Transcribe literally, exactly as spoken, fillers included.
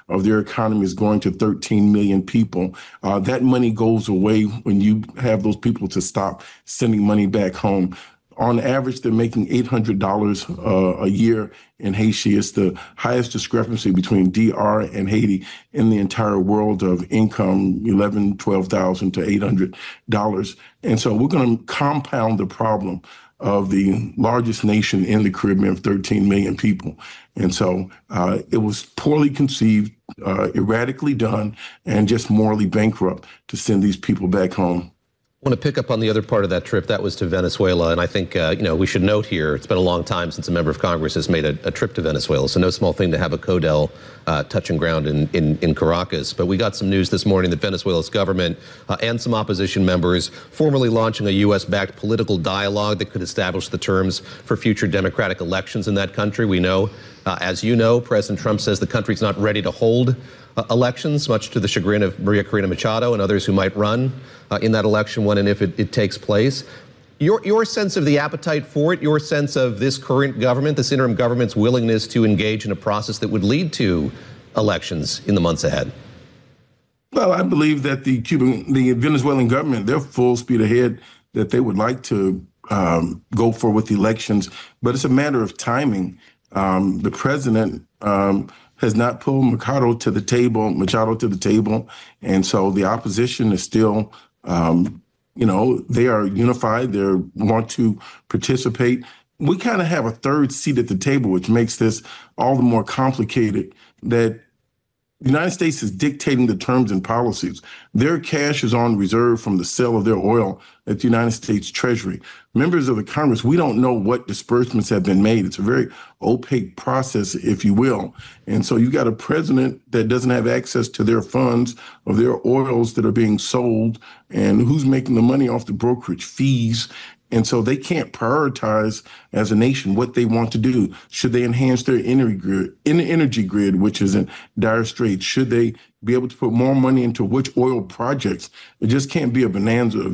of their economy is going to thirteen million people. Uh, that money goes away when you have those people to stop sending money back home. On average, they're making eight hundred dollars uh, a year in Haiti. It's the highest discrepancy between D R and Haiti in the entire world of income, eleven, twelve thousand to eight hundred dollars. And so we're going to compound the problem of the largest nation in the Caribbean of thirteen million people. And so uh, it was poorly conceived, uh, erratically done, and just morally bankrupt to send these people back home. I want to pick up on the other part of that trip. That was to Venezuela. And I think, uh, you know, we should note here, it's been a long time since a member of Congress has made a, a trip to Venezuela. So no small thing to have a CODEL uh, touching ground in, in, in Caracas. But we got some news this morning that Venezuela's government uh, and some opposition members formally launching a U S-backed political dialogue that could establish the terms for future democratic elections in that country. We know, uh, as you know, President Trump says the country's not ready to hold Uh, elections, much to the chagrin of Maria Corina Machado and others who might run uh, in that election when and if it, it takes place. Your, your sense of the appetite for it, your sense of this current government, this interim government's willingness to engage in a process that would lead to elections in the months ahead? Well, I believe that the Cuban, the Venezuelan government, they're full speed ahead, that they would like to um, go for with elections, but it's a matter of timing. Um, the president um, has not pulled Machado to the table, Machado to the table. And so the opposition is still, um, you know, they are unified. They want to participate. We kind of have a third seat at the table, which makes this all the more complicated, that the United States is dictating the terms and policies. Their cash is on reserve from the sale of their oil at the United States Treasury. Members of the Congress, we don't know what disbursements have been made. It's a very opaque process, if you will. And so you got a president that doesn't have access to their funds of their oils that are being sold, and who's making the money off the brokerage fees. And so they can't prioritize as a nation what they want to do. Should they enhance their energy grid, energy grid, which is in dire straits? Should they be able to put more money into which oil projects? It just can't be a bonanza of